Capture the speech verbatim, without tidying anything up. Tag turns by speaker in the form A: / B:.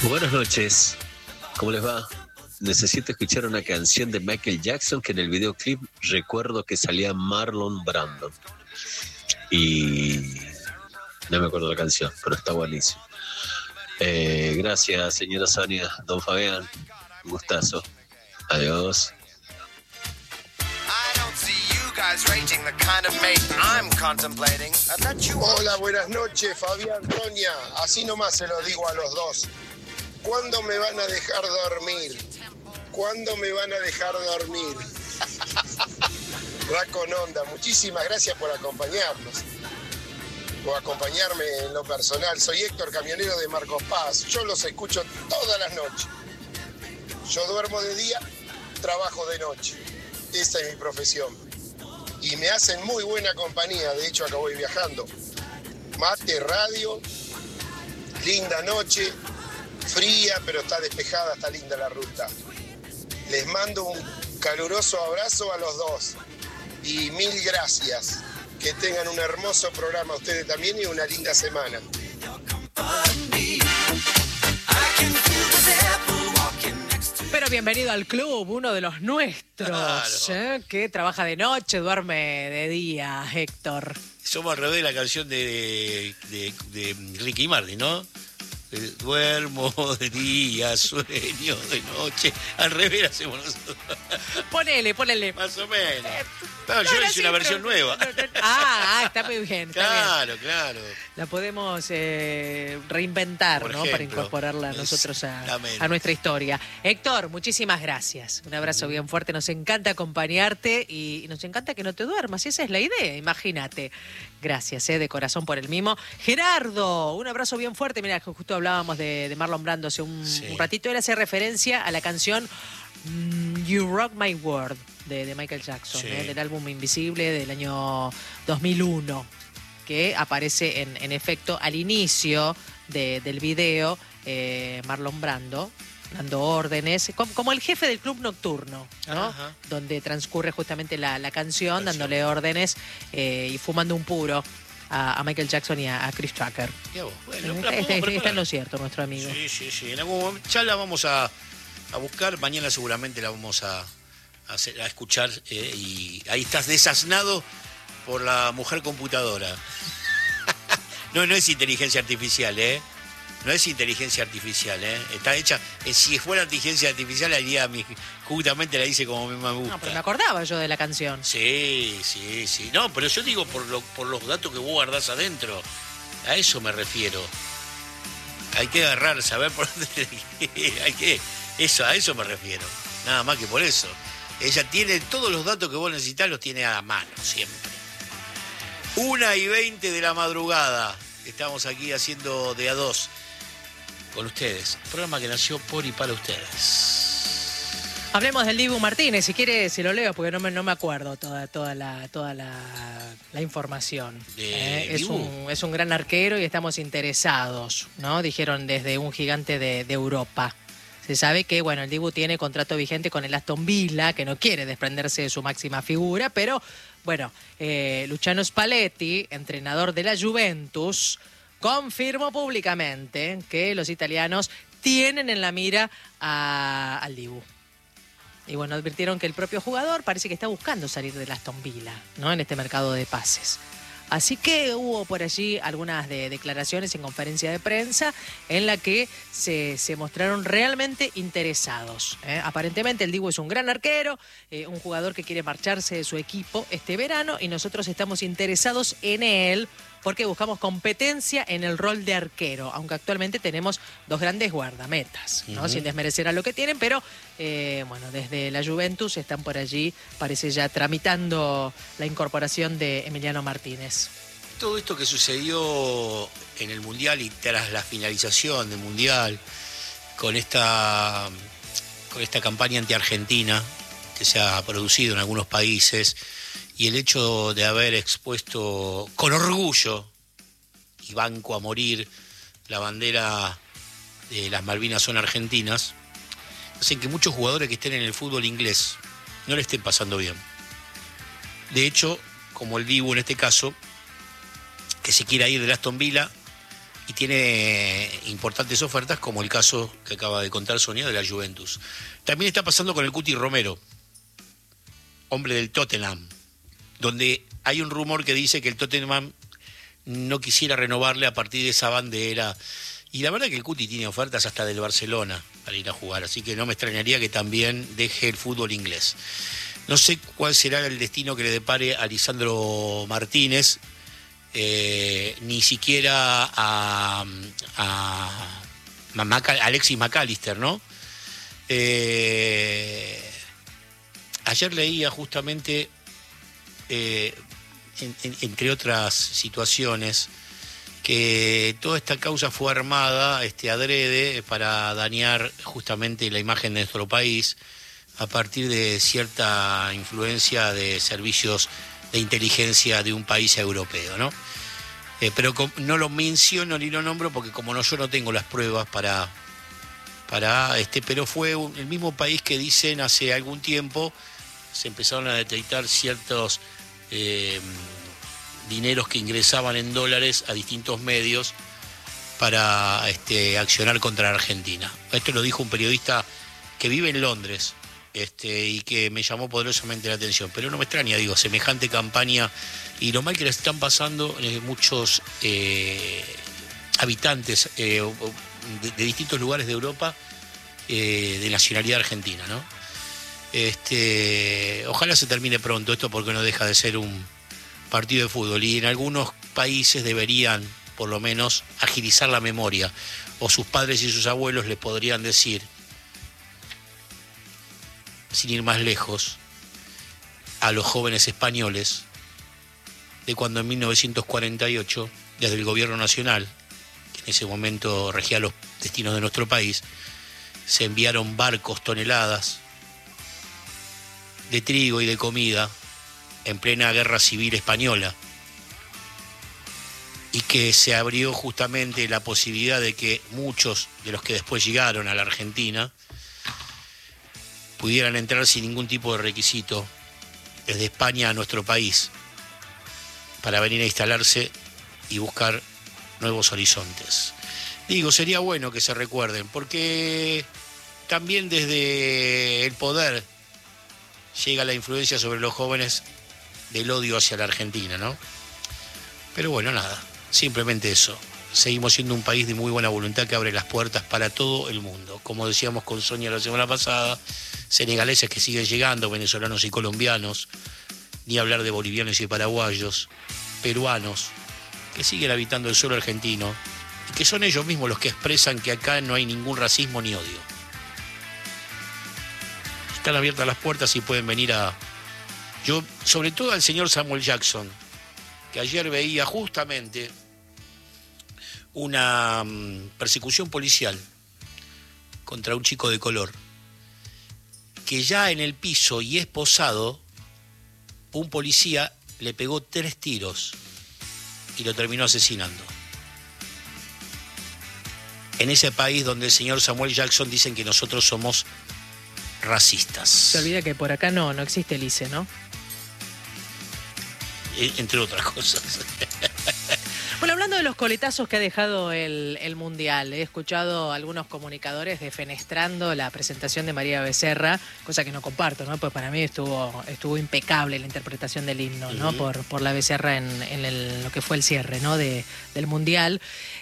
A: Buenas noches, ¿cómo les va? Necesito escuchar una canción de Michael Jackson que en el videoclip recuerdo que salía Marlon Brando. Y no me acuerdo la canción, pero está buenísimo. Eh, gracias, señora Sonia, don Fabián, un gustazo. Adiós.
B: Hola, buenas noches, Fabián, Sonia. Así nomás se lo digo a los dos. ¿Cuándo me van a dejar dormir? ¿Cuándo me van a dejar dormir? Va con onda. Muchísimas gracias por acompañarnos. O acompañarme en lo personal. Soy Héctor, camionero de Marcos Paz. Yo los escucho todas las noches. Yo duermo de día, trabajo de noche. Esta es mi profesión. Y me hacen muy buena compañía. De hecho, acá voy viajando. Mate, radio, linda noche. Fría, pero está despejada, está linda la ruta. Les mando un caluroso abrazo a los dos. Y mil gracias. Que tengan un hermoso programa ustedes también y una linda semana.
C: Pero bienvenido al club, uno de los nuestros,
D: Claro.
C: ¿eh? Que trabaja de noche, duerme de día, Héctor.
D: Somos al revés de la canción de, de, de Ricky Martin, ¿no? Eh, Duermo de día, sueño de noche. Al revés hacemos nosotros.
C: Ponele, ponele.
D: Más o menos. No,
C: No,
D: yo
C: no,
D: hice
C: sí,
D: una
C: pero-
D: versión nueva.
C: no, no, Ah, ah, está muy bien, está bien.
D: Claro, claro.
C: La podemos eh, reinventar,
D: Por
C: ¿no? Para
D: ejemplo.
C: incorporarla nosotros a,
D: Exactamente.
C: a nuestra historia. Héctor, muchísimas gracias. Un abrazo bien fuerte. Nos encanta acompañarte y nos encanta que no te duermas. Esa es la idea, imagínate. Gracias, eh, de corazón por el mimo. Gerardo, un abrazo bien fuerte. Mira, justo hablábamos de, de Marlon Brando hace un,
D: Sí.
C: un ratito. Él hace referencia a la canción mm, You Rock My World de, de Michael Jackson,
D: Sí.
C: eh, del álbum Invisible del año dos mil uno. Que aparece en, en efecto al inicio de- del video, eh, Marlon Brando dando órdenes, como, como el jefe del club nocturno, ¿no?
D: Ajá.
C: Donde transcurre justamente la, la canción,
D: Canción.
C: dándole órdenes eh, y fumando un puro a, a Michael Jackson y a, a Chris Tucker.
D: Ya vos, bueno, la
C: Está,
D: podemos
C: está- está
D: preparar.
C: en lo cierto, nuestro amigo.
D: Sí, sí, sí. En algún momento ya la vamos a, a buscar. Mañana seguramente la vamos a, a, hacer- a escuchar. eh, y ahí estás desasnado por la mujer computadora. No, no es inteligencia artificial, ¿eh? No es inteligencia artificial, ¿eh? Está hecha... eh, si fuera inteligencia artificial, haría mi, justamente la hice como a mí me gusta.
C: No, pero me acordaba yo de la canción.
D: Sí, sí, sí. No, pero yo digo por, lo, por los datos que vos guardás adentro. A eso me refiero. Hay que agarrar, saber por dónde... Hay que... Eso, a eso me refiero. Nada más que por eso. Ella tiene todos los datos que vos necesitas, los tiene a mano, siempre. Una y veinte de la madrugada. Estamos aquí haciendo de a dos con ustedes. Programa que nació por y para ustedes.
C: Hablemos del Dibu Martínez, si quiere se lo leo porque no me, no me acuerdo toda, toda, la, toda la, la información.
D: De
C: Eh, es,
D: Dibu.
C: un, es un gran arquero y estamos interesados, ¿no? Dijeron desde un gigante de, de Europa. Se sabe que, bueno, el Dibu tiene contrato vigente con el Aston Villa, que no quiere desprenderse de su máxima figura, pero, bueno, eh, Luciano Spalletti, entrenador de la Juventus, confirmó públicamente que los italianos tienen en la mira a- al Dibu. Y bueno, advirtieron que el propio jugador parece que está buscando salir del Aston Villa, ¿no? En este mercado de pases. Así que hubo por allí algunas de declaraciones en conferencia de prensa en la que se, se mostraron realmente interesados, ¿eh? Aparentemente el Dibu es un gran arquero, eh, un jugador que quiere marcharse de su equipo este verano y nosotros estamos interesados en él porque buscamos competencia en el rol de arquero, aunque actualmente tenemos dos grandes guardametas, ¿no?
D: Ujú.
C: Sin desmerecer a lo que tienen, pero eh, bueno, desde la Juventus están por allí, parece ya tramitando la incorporación de Emiliano Martínez.
D: Todo esto que sucedió en el Mundial y tras la finalización del Mundial, con esta, con esta campaña anti-argentina que se ha producido en algunos países, y el hecho de haber expuesto con orgullo y banco a morir la bandera de las Malvinas son argentinas, hacen que muchos jugadores que estén en el fútbol inglés no le estén pasando bien. De hecho, como el Dibu en este caso, que se quiera ir del Aston Villa, y tiene importantes ofertas, como el caso que acaba de contar Sonia de la Juventus. También está pasando con el Cuti Romero, hombre del Tottenham, donde hay un rumor que dice que el Tottenham no quisiera renovarle a partir de esa bandera. Y la verdad que el Cuti tiene ofertas hasta del Barcelona para ir a jugar, así que no me extrañaría que también deje el fútbol inglés. No sé cuál será el destino que le depare a Lisandro Martínez, eh, ni siquiera a, a, a Maca, Alexis McAllister, ¿no? Eh, ayer leía justamente, eh, en, en, entre otras situaciones, que toda esta causa fue armada este, adrede para dañar justamente la imagen de nuestro país a partir de cierta influencia de servicios de inteligencia de un país europeo, ¿no? Eh, pero com- no lo menciono ni lo nombro porque como no yo no tengo las pruebas para... para este, pero fue un, el mismo país que dicen hace algún tiempo se empezaron a detectar ciertos eh, dineros que ingresaban en dólares a distintos medios para este, accionar contra Argentina. Esto lo dijo un periodista que vive en Londres, Este, y que me llamó poderosamente la atención, pero no me extraña, digo, semejante campaña y lo mal que le están pasando eh, muchos eh, habitantes eh, de, de distintos lugares de Europa eh, de nacionalidad argentina, ¿no? Este, ojalá se termine pronto esto porque no deja de ser un partido de fútbol y en algunos países deberían por lo menos agilizar la memoria o sus padres y sus abuelos les podrían decir, sin ir más lejos, a los jóvenes españoles de cuando en mil novecientos cuarenta y ocho, desde el gobierno nacional, que en ese momento regía los destinos de nuestro país, se enviaron barcos, toneladas de trigo y de comida en plena guerra civil española y que se abrió justamente la posibilidad de que muchos de los que después llegaron a la Argentina pudieran entrar sin ningún tipo de requisito desde España a nuestro país para venir a instalarse y buscar nuevos horizontes. Digo, sería bueno que se recuerden, porque también desde el poder llega la influencia sobre los jóvenes del odio hacia la Argentina, ¿no? Pero bueno, nada, simplemente eso. Seguimos siendo un país de muy buena voluntad que abre las puertas para todo el mundo. Como decíamos con Sonia la semana pasada, senegaleses que siguen llegando, venezolanos y colombianos, ni hablar de bolivianos y paraguayos, peruanos, que siguen habitando el suelo argentino, y que son ellos mismos los que expresan que acá no hay ningún racismo ni odio. Están abiertas las puertas y pueden venir a... Yo, sobre todo al señor Samuel Jackson, que ayer veía justamente una um, persecución policial contra un chico de color, que ya en el piso y esposado, un policía le pegó tres tiros y lo terminó asesinando. En ese país donde el señor Samuel Jackson dicen que nosotros somos racistas.
C: Se olvida que por acá no, no existe el I C E, ¿no?
D: Entre otras cosas.
C: Bueno, hablando de los coletazos que ha dejado el, el Mundial, he escuchado a algunos comunicadores defenestrando la presentación de María Becerra, cosa que no comparto, ¿no? Pues para mí estuvo estuvo impecable la interpretación del himno, ¿no? Uh-huh. Por, por la Becerra en, en el, lo que fue el cierre, ¿no? De, del Mundial.